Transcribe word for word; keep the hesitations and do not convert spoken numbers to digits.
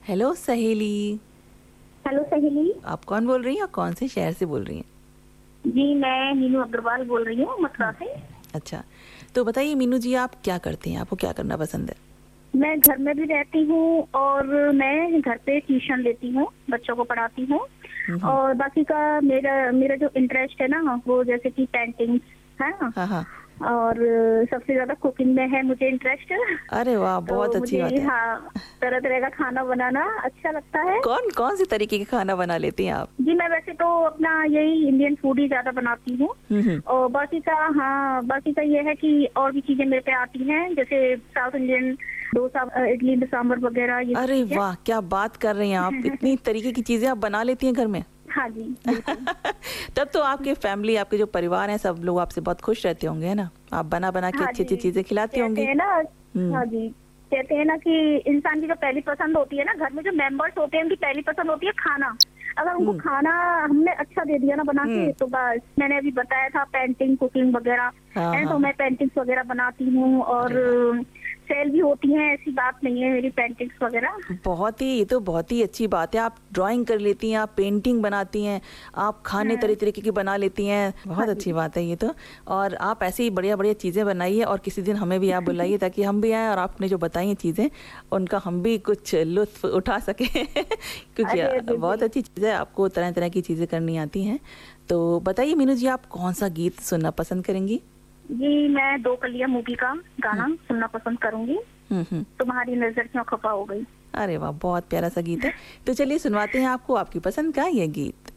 Hello सहेली। Hello सहेली। आप कौन बोल रही हैं और कौन से शहर से बोल रही हैं? जी मैं मीनू अग्रवाल बोल रही हूँ मथुरा से। अच्छा, तो बताइए मीनू जी, आप क्या करती हैं? आपको क्या करना पसंद है? मैं घर में भी रहती हूँ और मैं घर पे ट्यूशन लेती हूँ, बच्चों को पढ़ाती हूँ। हम्म हम्म। और बाकी का मेरा मेरा जो इंटरेस्ट है ना वो जैसे कि पेंटिंग है ना। हाँ हाँ। और सबसे ज्यादा कुकिंग में है मुझे इंटरेस्ट। अरे वाह, तो बहुत अच्छी बात मुझे है। हाँ तरह तरह का खाना बनाना अच्छा लगता है। कौन कौन से तरीके का खाना बना लेती हैं आप? जी मैं वैसे तो अपना यही इंडियन फूड ही ज्यादा बनाती हूँ। हम्म हम्म। और बाकी का हाँ बाकी का ये है कि और भी चीजें मेरे पे आती हैं, जैसे साउथ इंडियन डोसा, इडली सांभर वगैरह ये सब अरे चीजें। वाह, क्या बात कर रही हैं आप! इतनी तरीके की चीजें आप बना लेती हैं घर में। हाँ जी बिल्कुल। तब तो आपके फैमिली, आपके जो परिवार है, सब लोग आपसे बहुत खुश रहते होंगे, है ना? आप बना बना के हाँ अच्छी अच्छी जी चीजें खिलाती कहते होंगी। हैं ना। हम्म हाँ जी कहते हैं ना कि इंसान की जो पहली पसंद होती है ना, घर में जो मेंबर्स होते हैं उनकी पहली पसंद होती है खाना। अगर उनको हम्म खाना हमने अच्छा दे दिया ना बना के हम्म। तो बस। मैंने अभी बताया था पेंटिंग कुकिंग वगैरह हाँ है, हाँ तो हाँ। मैं पेंटिंग्स वगैरह बनाती हूँ और अरे वाह, सेल भी होती हैं, ऐसी बात नहीं है मेरी पेंटिंग्स वगैरह। बहुत ही, ये तो बहुत ही अच्छी बात है। आप ड्राइंग कर लेती हैं, आप पेंटिंग बनाती हैं, आप खाने तरह हाँ तरीके की बना लेती हैं। हाँ बहुत अच्छी जी। बात है ये तो। और आप ऐसे ही बढ़िया बढ़िया चीज़ें बनाइए और किसी दिन हमें भी आप बुलाइए ताकि हम भी आएँ और आपने जो बताई हैं चीज़ें उनका हम भी कुछ लुत्फ उठा सकें। क्योंकि अरे बहुत बिल्कुल। अच्छी चीज़ें, आपको तरह तरह की चीज़ें करनी आती हैं। तो बताइए मीनू जी, आप कौन सा गीत सुनना पसंद करेंगी? जी मैं दो कलियां मूवी का हम्म गाना सुनना पसंद करूंगी। हम्म हम्म। तुम्हारी नजर क्यों खफा हो गई। अरे वाह, बहुत प्यारा सा गीत है। तो चलिए सुनवाते हैं आपको आपकी पसंद का ये गीत।